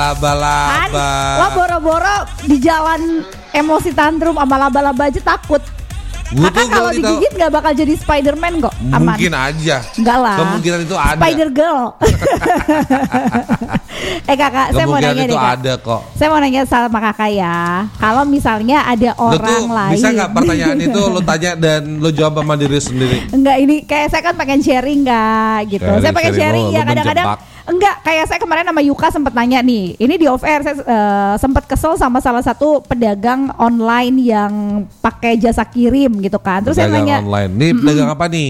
Laba-laba. Lo boro-boro di jalan emosi tantrum sama laba-laba aja takut. Kakak kalau digigit gak bakal jadi Spider-Man kok. Aman. Mungkin aja. Enggak lah. Kemungkinan itu ada. Spider Girl. Kakak, saya mau nanya itu deh kak. ada kok. Saya mau nanya sama kakak ya. Kalau misalnya ada orang lain. Bisa gak pertanyaan itu lo tanya dan lo jawab sama diri sendiri? Enggak, ini kayak saya kan pengen sharing kak gitu. Saya pengen sharing ya kadang-kadang. Enggak, kayak saya kemarin sama Yuka sempat nanya nih. Ini di off air saya sempat kesel sama salah satu pedagang online yang pakai jasa kirim gitu kan. Terus pedagang saya nanya online. Nih pedagang apa nih?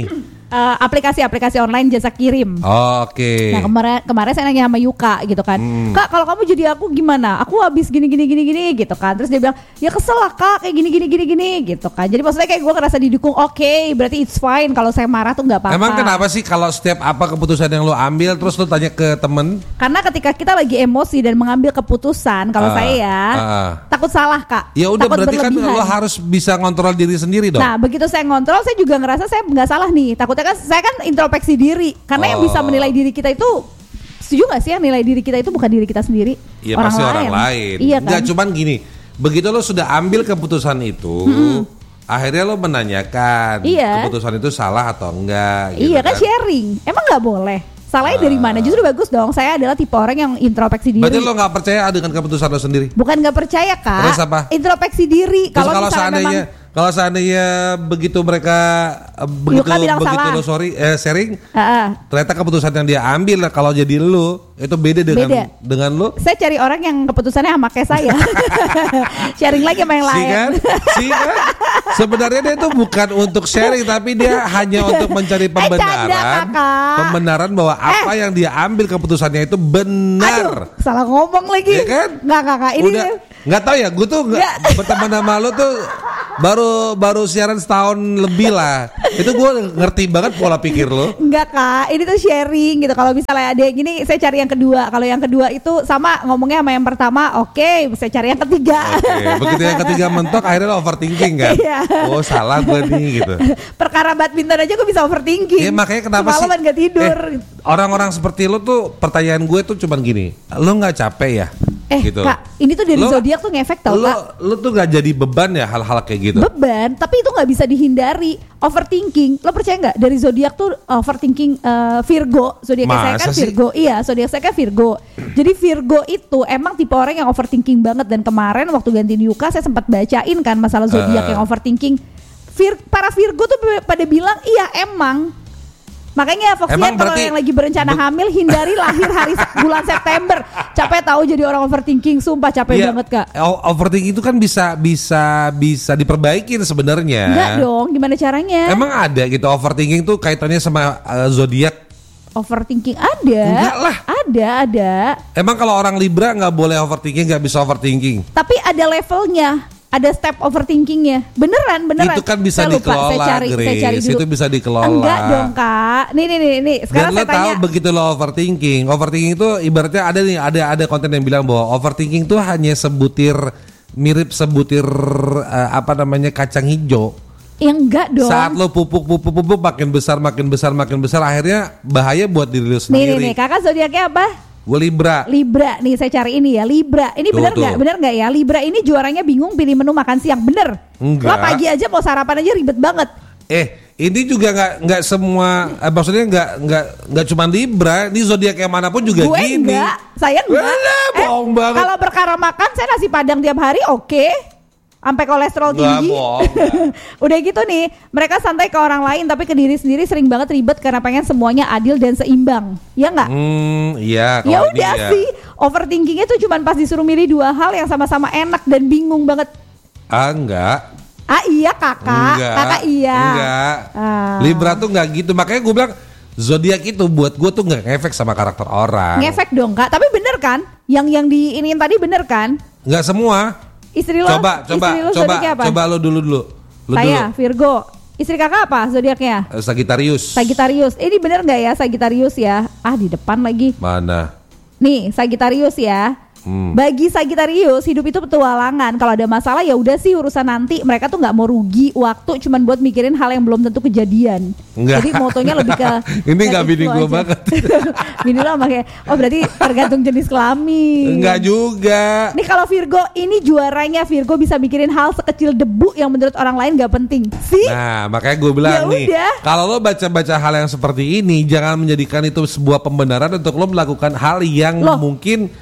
Aplikasi online jasa kirim. Oke. Nah kemarin saya nanya sama Yuka gitu kan. Kak, kalau kamu jadi aku gimana? Aku habis gini gitu kan. Terus dia bilang, ya kesel lah kak, kayak gini gitu kan. Jadi maksudnya kayak gue ngerasa didukung. Oke, berarti it's fine kalau saya marah tuh nggak apa-apa. Emang kenapa sih kalau setiap apa keputusan yang lo ambil terus lo tanya ke temen? Karena ketika kita lagi emosi dan mengambil keputusan, kalau saya ya takut salah kak. Ya udah, berarti kan berlebihan. lo harus bisa ngontrol diri sendiri dong. Nah begitu saya ngontrol, saya juga ngerasa saya nggak salah nih. Takutnya kan saya kan introspeksi diri. Karena yang bisa menilai diri kita itu, setuju gak sih yang nilai diri kita itu bukan diri kita sendiri? Iya pasti orang lain. Iya kan? Nggak, cuman gini, begitu lo sudah ambil keputusan itu, akhirnya lo menanyakan keputusan itu salah atau enggak gitu. Iya kan sharing. Emang gak boleh? Salahnya dari mana? Justru bagus dong. Saya adalah tipe orang yang introspeksi diri. Berarti lo gak percaya dengan keputusan lo sendiri? Bukan gak percaya kak. Terus apa? Introspeksi diri. Kalau seandainya begitu mereka begitu lo sharing, ternyata keputusan yang dia ambil kalau jadi lo itu beda dengan lo. Saya cari orang yang keputusannya sama kayak saya. Sharing lagi sama yang lain. Si kan? Sebenarnya dia itu bukan untuk sharing, tapi dia hanya untuk mencari pembenaran bahwa apa yang dia ambil keputusannya itu benar. Aduh, salah ngomong lagi. Ya kan? Nggak ini. Udah, nggak tahu ya, gue tuh berteman sama lo tuh baru siaran setahun lebih lah. Itu gue ngerti banget pola pikir lo. Enggak kak, ini tuh sharing gitu. Kalau misalnya ada yang gini, saya cari yang kedua. Kalau yang kedua itu sama ngomongnya sama yang pertama, oke, saya cari yang ketiga. Begitu yang ketiga mentok, akhirnya lo overthinking kan? Oh salah gue nih gitu. Perkara badminton aja gue bisa overthinking. Iya makanya kenapa sih? Semalaman gak tidur. Orang-orang seperti lo tuh, pertanyaan gue tuh cuman gini, lo nggak capek ya? Gitu. Kak, ini tuh dari zodiak tuh ngefek tau kak. Lo tuh gak jadi beban ya hal-hal kayak gitu? Beban, tapi itu gak bisa dihindari. Overthinking, lo percaya gak? Dari zodiak tuh overthinking Virgo. Zodiak saya kan Virgo. Iya, zodiak saya kan Virgo. Jadi Virgo itu emang tipe orang yang overthinking banget. Dan kemarin waktu gantiin Yuka, saya sempat bacain kan masalah zodiak yang overthinking. Para Virgo tuh pada bilang, iya emang. Makanya Foxia kalau yang lagi berencana hamil, hindari lahir hari bulan September. Capek tahu jadi orang overthinking, sumpah capek banget kak. Overthinking itu kan bisa diperbaikin sebenarnya. Enggak dong, gimana caranya? Emang ada gitu overthinking tuh kaitannya sama zodiak? Overthinking ada. Enggak lah. Ada. Emang kalau orang Libra nggak boleh overthinking, nggak bisa overthinking? Tapi ada levelnya. Ada step overthinkingnya. Beneran. Itu kan bisa dikelola, Grace. Itu bisa dikelola. Enggak dong kak. Nih. Sekarang dan saya tanya. Tahu begitu lo overthinking itu ibaratnya ada konten yang bilang bahwa overthinking itu hanya mirip sebutir kacang hijau. Ya enggak dong. Saat lo pupuk makin besar akhirnya bahaya buat diri lo sendiri. Nih kakak zodiaknya apa? Gue Libra nih saya cari ini ya Libra. Ini bener nggak ya? Libra ini juaranya bingung pilih menu makan siang, bener? Enggak. Lo pagi aja mau sarapan aja ribet banget. Ini juga nggak semua, maksudnya nggak cuma Libra, ini zodiak yang manapun juga gue gini. Saya enggak. Bohong banget. Kalau perkara makan saya nasi padang tiap hari oke. Sampai kolesterol tinggi. Udah gitu nih, mereka santai ke orang lain tapi ke diri sendiri sering banget ribet karena pengen semuanya adil dan seimbang. Ya nggak? Iya. Ya udah sih, overthinkingnya tuh cuma pas disuruh milih dua hal yang sama-sama enak dan bingung banget. Enggak. Iya kakak. Kakak iya. Enggak. Libra tuh nggak gitu, makanya gue bilang zodiak itu buat gue tuh nggak ngefek sama karakter orang. Ngefek dong kak, tapi bener kan? Yang diinin tadi bener kan? Nggak semua. Istri lo coba lo dulu. Saya Virgo. Istri kakak apa zodiaknya? Sagittarius. Ini bener nggak ya Sagittarius ya? Di depan lagi. Mana? Nih Sagittarius ya. Bagi Sagittarius hidup itu petualangan. Kalau ada masalah ya udah sih urusan nanti. Mereka tuh nggak mau rugi waktu cuman buat mikirin hal yang belum tentu kejadian. Enggak. Jadi motonya lebih ke ini nggak bini gue banget. Bini lo makanya berarti tergantung jenis kelamin. Enggak juga. Nih kalau Virgo ini juaranya, Virgo bisa mikirin hal sekecil debu yang menurut orang lain nggak penting. Sih? Nah makanya gue bilang nih, kalau lo baca-baca hal yang seperti ini, jangan menjadikan itu sebuah pembenaran untuk lo melakukan hal yang mungkin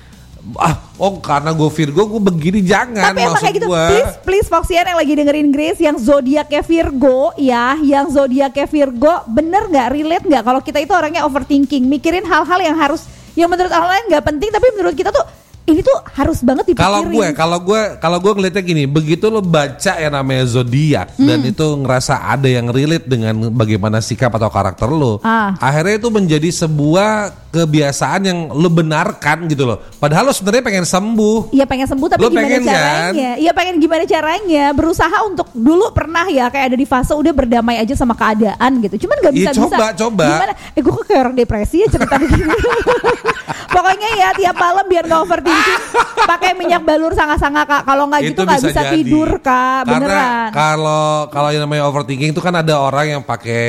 karena gue Virgo gue begini, jangan. Tapi emang kayak gitu, please Foxian yang lagi dengerin Grace yang zodiaknya Virgo ya, yang zodiaknya Virgo, bener nggak, relate nggak kalau kita itu orangnya overthinking, mikirin hal-hal yang menurut orang lain nggak penting tapi menurut kita tuh ini tuh harus banget dipikirin. Kalau gue ngeliatnya gini, begitu lo baca yang namanya zodiak dan itu ngerasa ada yang relate dengan bagaimana sikap atau karakter lo, akhirnya itu menjadi sebuah kebiasaan yang lo benarkan gitu loh. Padahal lo sebenarnya pengen sembuh. Iya pengen sembuh tapi lo gimana caranya? Iya pengen gimana caranya? Berusaha untuk dulu pernah ya kayak ada di fase udah berdamai aja sama keadaan gitu. Cuman nggak bisa. Coba. Gimana? Gue kok kayak orang depresi ya cerita begini. Pokoknya ya tiap malam biar nggak overthinking pakai minyak balur sanga-sanga Kak. Kalau nggak gitu nggak bisa tidur Kak. Beneran. Karena kalau yang namanya overthinking itu kan ada orang yang pakai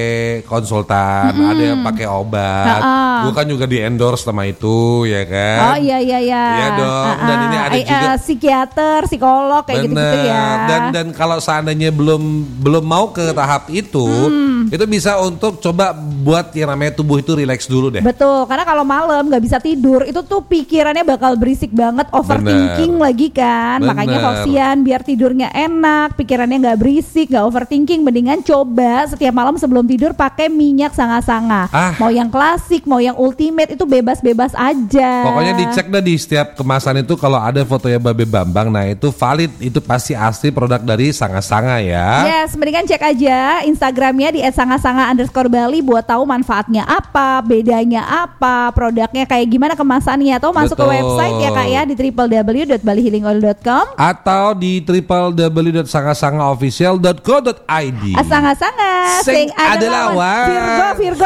konsultan, ada yang pakai obat. Gue kan juga di endorse sama itu ya kan. Oh iya. Iya dong. Dan ini ada juga psikiater, psikolog kayak gitu-gitu ya. Dan kalau seandainya belum mau ke tahap itu bisa untuk coba buat yang namanya tubuh itu relax dulu deh. Betul. Karena kalau malam nggak bisa tidur itu tuh pikirannya bakal berisik banget, overthinking lagi kan. Makanya Foxian biar tidurnya enak, pikirannya nggak berisik, nggak overthinking, mendingan coba setiap malam sebelum tidur pakai minyak sanga-sanga. Mau yang klasik, mau yang ultimate itu bebas-bebas aja. Pokoknya dicek dah di setiap kemasan itu kalau ada fotonya Babe Bambang, nah itu valid, itu pasti asli produk dari Sanga-Sanga ya. Yes, mendingan cek aja Instagramnya di @sanga-sanga_Bali buat tahu manfaatnya apa, bedanya apa, produknya kayak gimana kemasannya, atau masuk ke website ya Kak ya di www.balihealingoil.com atau di www.sangasangaofficial.co.id. Sanga-sanga sing adalah Virgo